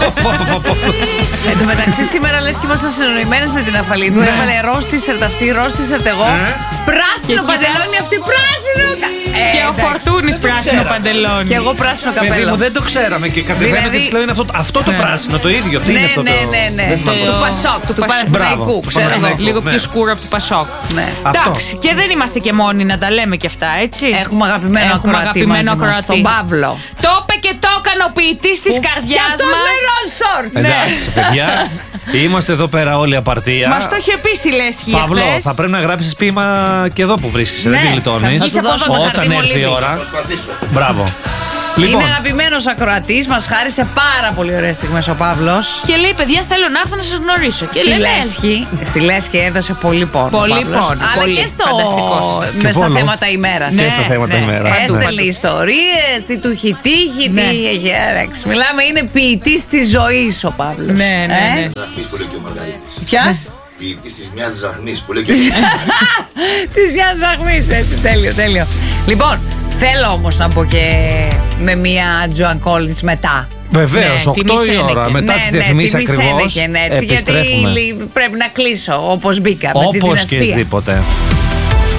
Εν τω μεταξύ, σήμερα λες και ήμασταν συνοημένες με την Αφαλίδου. Έβαλε ροζ t-shirt αυτή, ροζ t-shirt εγώ. Πράσινο παντελόνι αυτή, πράσινο. Και ο Φορτούνης πράσινο παντελόνι. Και εγώ πράσινο καπέλο. Δεν το ξέραμε και κατεβαίνω και της λέω είναι αυτό το πράσινο, το ίδιο. Τι είναι αυτό το. Ναι. Του Πασόκ, του Παναθηναϊκού. Λίγο πιο σκούρο από του Πασόκ. Εντάξει, και δεν είμαστε και μόνοι να τα λέμε και αυτά, έτσι. Έχουμε αγαπημένο ακροατή, τον Παύλο. Το είπε και το έκανε ο ποιητής της καρδιάς μας. Και αυτός με ροζ σορτς. Εντάξει, παιδιά, είμαστε εδώ πέρα όλη απαρτία. Μας το είχε πει στη Λέσχη Παύλο, χθες. θα πρέπει να γράψεις ποίημα και εδώ που βρίσκεσαι. Δεν τη γλιτώνεις. Όταν έρθει η ώρα. Μπράβο. Είναι αγαπημένος ακροατής, μας χάρισε πάρα πολύ ωραίες στιγμές ο Παύλος. Και λέει: παιδιά, θέλω να έρθω να σας γνωρίσω. Και Στη Λέσχη έδωσε πολύ πόνο. Πολύ πόνο. Αλλά πολύ και φανταστικός. στα θέματα ημέρας. Και στα θέματα ημέρας. Έστελνε ιστορίες, τι του έχει τύχει, τι έχει έρεξει. Μιλάμε, είναι ποιητής της ζωής ο Παύλος. Ναι. Που λέει και ο Μαργαρίτης. Ποιας? Ποιητής της μιας ζαχμής που λέει και ο Μαργαρίτης. Της μιας ζαχμής, έτσι, τέλειο. Λοιπόν, θέλω όμως να πω και με μια Joan Collins μετά. Βεβαίως, 8 η ώρα μετά τις διαφημίσεις ακριβώς. Γιατί πρέπει να κλείσω όπως μπήκα με τη δυναστεία. Όπως και σδήποτε.